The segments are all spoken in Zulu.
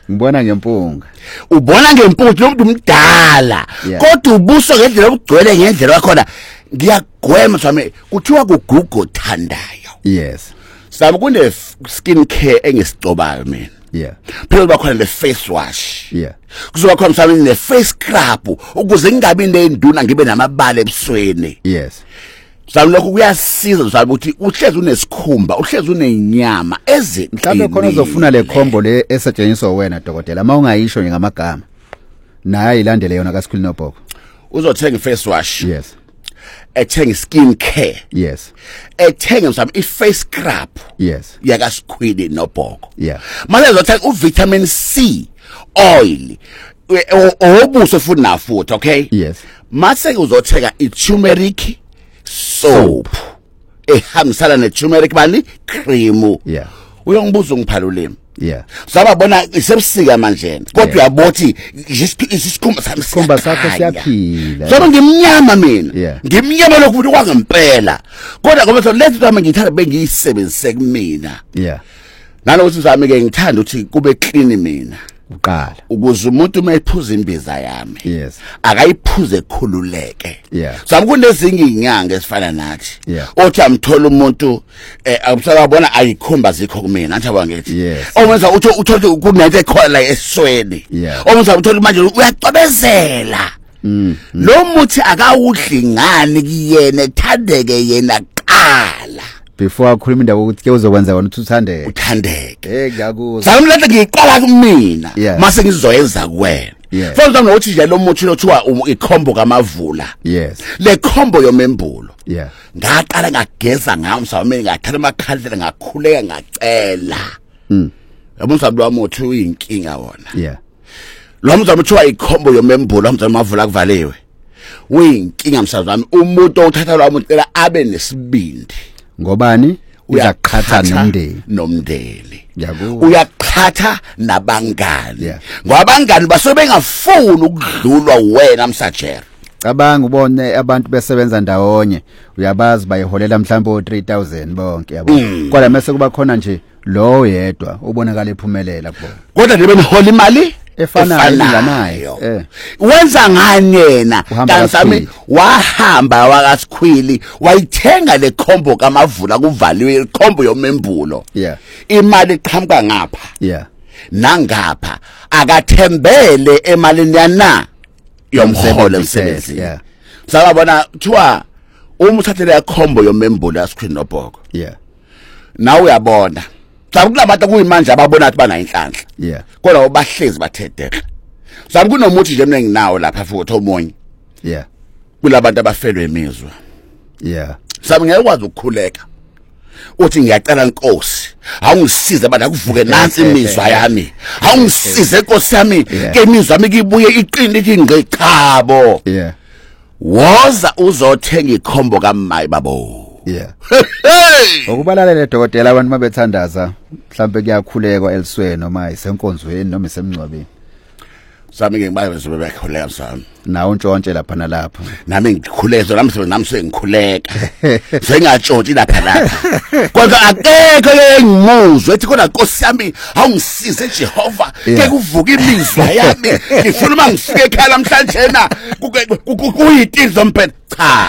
Ngibona ngempunga. Ubona ngempunga umuntu umdala. Kodwa ubuso ngendlela obugcwele ngendlela wakhona ngiyagwema sami kuthiwa kuGoogle thandayo. Yes. Sabe kune skin care engisigcobayo mina. Yeah. Phela bakhona le face wash. Yeah. Kuzoba khona mhlawumbe ne face scrub ukuze ngingabi nenduna ngibe namabala ebusweni. Yes. Sabe lokho kuyasiza sabe ukuthi uhlezi unesikhumba, uhlezi unenyama eziqinile. Mhlawumbe khona uzofuna le combo le esetshenziswa wena dokotela mawungayisho ngamagama. Naye ilandele yona kaSkhwili Nobhoko. Uzothenga face wash. Yes. Ethenga skin care. Yes. Ethenga mhlawumbe face scrub. Yes. YakaSkhwili Nobhoko. Yeah. Manje uzothenga uvitamin C oil. Obuso futhi nafuthi, okay? Yes. Mase uzothenga iturmeric soap. Ehambisana neturmeric bani cream. Yeah. Uyongibuza ngiphalulimi. Yeah. Sababona isebusika manje. Kodwa uyabothi isikhumba sami sikhumba sakho siyaphila. Soba ngimnyama mina. Yeah. Ngimnyama lokhu kwangempela. Kodwa ngoba lethe kwami ngithanda bengiyisebenzise kumina. Yeah. Nalokuthi sami ke ngithanda ukuthi kube clean mina. Uqala ukuze umuntu mayiphuza imbiza yami. Yes. Akayiphuze khululeke. Yeah. Sabe kunezinye inyanga esifana nathi. Yeah. Othi amthola umuntu abusabona ayikhomba zikho kumina athi abangethi. Yes. Omenza uthola kunento ekhona la esweni. Yeah. Omenza uthola manje uyacobezela. Lo muthi akawudli ngani kiyena ethandeke yena qala. Before akhuluma indaba ukuthi ke uzokwenza wona uthandeke. Uthandeke. Ngiyakuzwa. Sami lethe ngiqala kumina. Mase ngizoyenza kuwena. Futhi nokuthi nje lo muthi lothiwa ikhombo kamavula. Yes. Le khombo yomembulo. Yeah. Ngaqala ngageza ngawo msawami ngathatha amakhandlela ngakhuleka ngacela. Yabo msabi wami uthi uyinkinga wona. Yeah. Lo mzabi uthiwa ikhombo yomembulo mzabi mavula kuvaliwe. Uyinkinga msabi wami umuntu othatha lo umuntu abe nesibindi. Ngobani? Uyaqhatha nomndeni. Ngiyakuzwa. Uyaqhatha nabangani. Yeah. Ngoba abangani baso bengafuni ukudlulwa wena msajera. Cabanga ubone abantu besebenza ndawonye uyabazi bayiholela mhlawumbe o3000 bonke yabo. Kodwa mase kuba khona nje lo yedwa ubonakala ephumelela kubona. Kodwa nje benihola imali efanayo. Wenza ngani yena? Kansami wahamba wakaSkhwili wayithenga le khombo kamavula kuvaliwe ikhombo yomembulo. Yeah. Imali iqhamuka ngapha. Yeah. Nangapha akathembele emalini yana yomholo emsebenzi. Yeah. Sababona kuthiwa uma uthathele ikhombo yomembulo yaSkhwili Nobhoko. Yeah. Nawe uyabona sabe kulabantu kuyimanje ababona ukuthi bana inhlanhla. Yeah. Kodwa bahlezi bathedeka. Sabe kunomuthi nje mina nginawo lapha futhi omunye. Yeah. Kulabantu abafelwe imizwa. Yeah. Sabe ngeke ukwazi ukukhuleka. Uthi ngiyacela inkosi, awungisize abantu akuvuke nansi imizwa yami. Awungisize inkosi yami, ke imizwa yami kibuye iqine ithi ngeqhabo. Yeah. Woza uzothenga ikhombo kaMayi babo. Yeah. Okubalalele dokotela abantu mabethandaza mhlambe kuyakhulekwa elsweni noma isenkonzweni noma isemncwabeni. Sami ngibaye bekhuleka sami. Nawo untshontshe lapha nalapha. Nami ngikhuleka nami sengikhuleka. Sengatshontshe lapha. Kodwa akekho engimuzwe ethi kodwa Nkosi yami awungisize Jehova ke kuvuka imizwa yami. Ngifuna mangifike ekhaya namhlanje na kuyitizo mpela. Cha.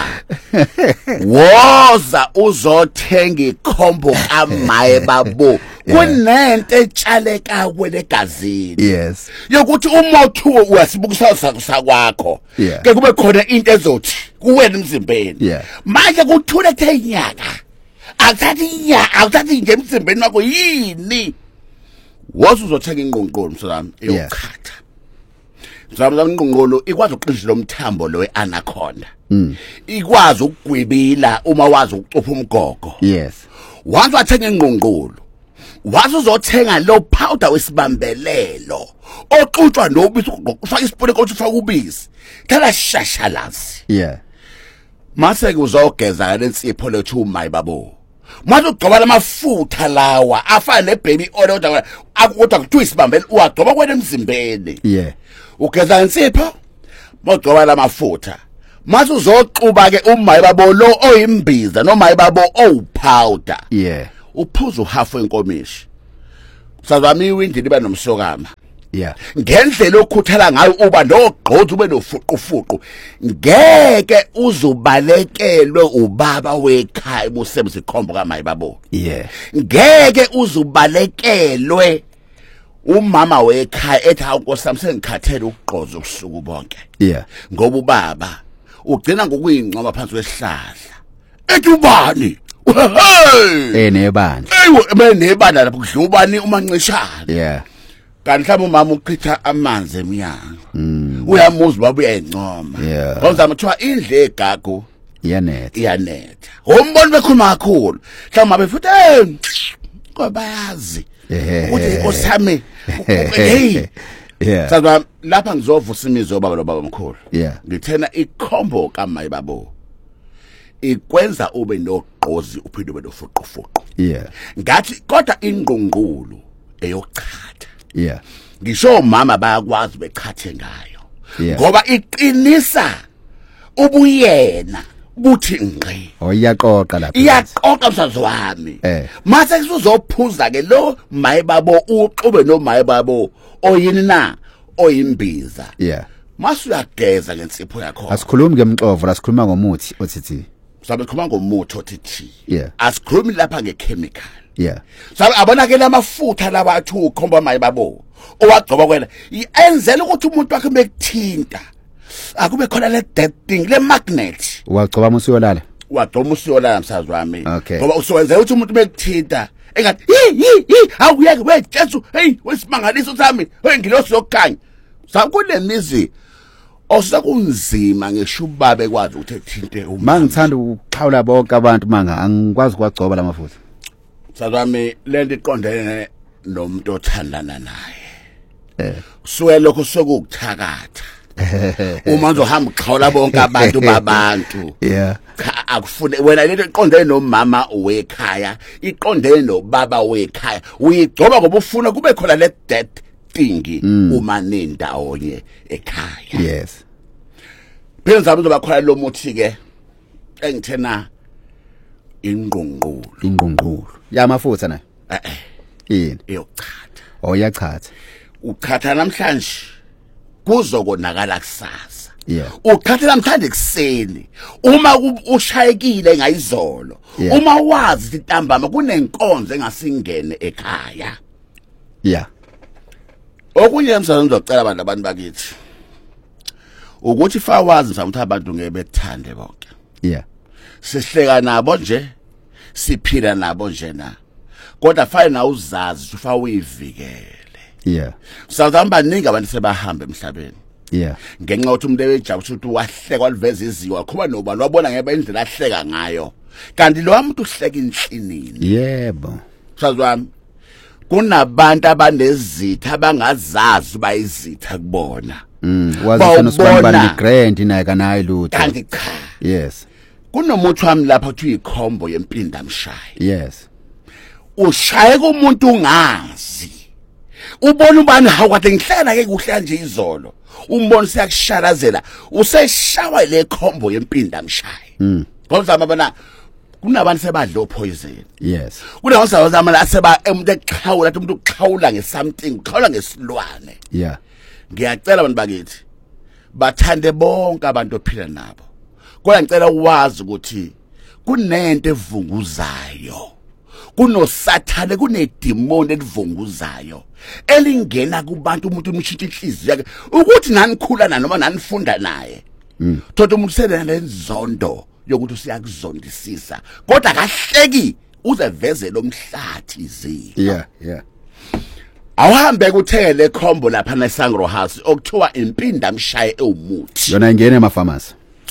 Woza uzothenga ikhombo kaMayi babo. Kunento etshaleka kwelegazini. Yes. Yokuthi umothu uyasibukisa sakwakho. Ke kube khona into ezothi kuwena emzimbeni. Manje kuthule ethenyaka. Akuthathi nje emzimbeni wakho yini? Woza uzothenga ingqongqolo msami eyokhatha. Msami ingqongqolo ikwazi ukuqinisa lo mthambo lo weanaconda. Ikwazi ukugwibila uma wazi ukucupha umgogo. Yes. Wazi wathenga ingqongqolo. Wazi uzothenga lo powder wesibambelelo oxutshwa nobisi ufaka isipune kodwa ufaka ubisi thala shashalazi. Yeah. Mase ke uzogeza lensipho lethu uMayi babo. Mase ugcoba lamafutha lawa afana nebaby oil kodwa kuthiwa isibambelelo uwagcoba kwena emzimbeni. Yeah. Ugeza insipho mogcoba lamafutha. Mase uzoxuba ke uMayi babo lo oyimbiza noMayi babo owupowder. Yeah. Uphuza uhalf wenkomishi. Sazami iwindi liba nomsokama. Yeah. ngendlela okhuthala ngayo uba nogqozi ube nofuqufuqu ngeke uzubalekelwe ubaba wekhaya ubusebenza ikhombo kamayi babo Yeah. ngeke uzubalekelwe umama wekhaya ethi awunkosami sengikhathele ukugqoza ubusuku bonke Yeah. ngoba ubaba ugcina ngokuyingcoma phansi kwesihlahla ethi ubani hey Nebandla. eyiwe nebandla lapho kudla ubani umancishana Yeah. kanti mhlawumbe umama uchitha amanzi eminyango uyamuza baba uyayincoma Yeah. ngizama kuthiwa indle egagu Iyanetha. umboni bekhuluma kakhulu mhlawumbe futhi ngoba yazi ukuthi osami hey Yeah. sadwa lapha ngizovusa imizwa baba nobaba omkhulu Yeah. ngithena ikhombo kamayi babo ikwenza ube nogqozi uphinde ube nofuqufuqu Yeah. ngathi kodwa ingqungqulu eyochatha Yeah. ngisho mama bayakwazi bechathe ngayo Yeah. ngoba iqinisa ubuyena buthi ngqi Iyaqoqa lapha. iyaqoqa msazi wami Eh. mase kusuzophuza ke lo maye babo uxube no maye babo oyini na oyimbiza Yeah. mase uyageza ngensipho yakho Asikhulumi ngemxovo, asikhuluma ngomuthi othi. sabe khuluma ngomuthi othi Yeah. asikhulumi lapha ngechemical Yeah. sabe abona ke lamafutha laba athi ukhomba maye babo owagcoba kwena iyenzela ukuthi umuntu wakhe bekuthinta akube khona le dead thing le magnet Wagcoba musiyolala. wagcoma usiyolala msazi wami Okay. ngoba uswenza ukuthi umuntu bekuthinta engathi awuyeke wejesu hey wesimangaliso sami hey ngilosi yokukhanya sakunemizi osakunzima ngisho ubaba ekwazi ukuthi ethinte uma Mangithanda ukuxhawula bonke abantu manga angikwazi kwagcoba lamafutha. msazi wami lento iqondene nomuntu othandana naye suke lokho sokukuthakatha uma uzohamba uxhawula bonke abantu babantu Yeah. akufune wena lento iqondene nomama wekhaya iqondene nobaba wekhaya uyigcoba ngoba ufuna kube khona le dead thing uma nendawonye ekhaya Yes. phela zabe uzoba khona lo muthi ke engithena ingqungqulu Yamafutha nayo. Yini? eyochatha Iyachatha. uchatha namhlanje kuzokonakala kusasa Yeah. uchatha namhlanje kuseni uma ushayekile ngayizolo Yeah. uma wazi intambama kunenkonzo engasingene ekhaya Yeah. okunye msazwe ngizocela abantu bakithi ukuthi fawazi msawuthi abantu ngeke bethande bonke Yeah. sihleka nabo nje siphila nabo nje na kodwa fine na uzazi ufa uyivikele Yeah. sazamba ningi abantu sebahamba emhlabeni Yeah. ngenxa ukuthi umuntu ejabula ukuthi wahleka waliveza iziwa akhuba nobani wabona ngebe indlela ahleka ngayo kanti lo muntu uhleka inhlinini Yebo. sazwami kunabantu abanezitha abangazazi bayizitha kubona Wazi khona sibani grand naye kanayi lutho. kanti cha Yes. kunomuthi wami lapha uthi ikhombo yempinda mshayi Yes. ushaye kumuntu ungazi ubona ubani hawukade ngihlala ke kuhla nje izolo umbona siyakushalazela useshawa le khombo yempinda mshayi ngoba mabana kunabantu sebadla poison Yes. kunabantu zamana aseba umuntu exhawula umuntu uxhawula ngesomething uxhawula ngesilwane Yeah. ngiyacela abantu bakithi bathande bonke abantu ophila nabo kodwa ngicela ukwazi ukuthi kunento evunguzayo kunosathane kunedemon elivunguzayo elingena kubantu umuntu umshintsha inhliziyo yakhe ukuthi nanikhulana noma nanifunda naye thothi umuntu selenzondo yokuthi usiyakuzondisisa kodwa kahleki uzevezela omhlathi izi Yeah. Yeah. awuhambe kuthele khombo lapha neSangro House okuthiwa impinda mshaye ewumuthi Yona ingene emapharmacy.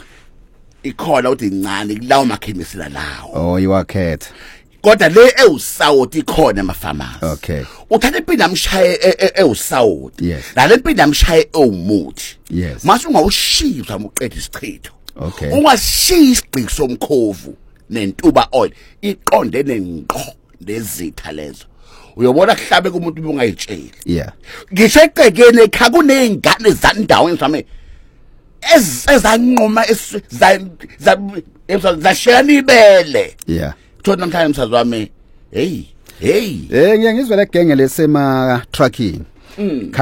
ikhona uthi incane kulawo makhemisi lawo Oh, iwakhetha. kodwa le ewusawoti ikhona emapharmacy Okay. uthatha impinda mshaye ewusawoti Yes. nale impinda mshaye ewumuthi Yes. mase ungawushiya uzama uqeda isichitho Okay. ungashiya isigqiki somkhovu nentuba oil iqondene ngqo lezitha lezo uyobona kuhlabe kumuntu ungayitsheli Yeah. ngisho eqekene ekha kunezingane zandawo ngizame ezanqoma zashiyana ibele Yeah. thothi namhlanje msazi wami hey Ngiyangizwa le genge lesema trucking.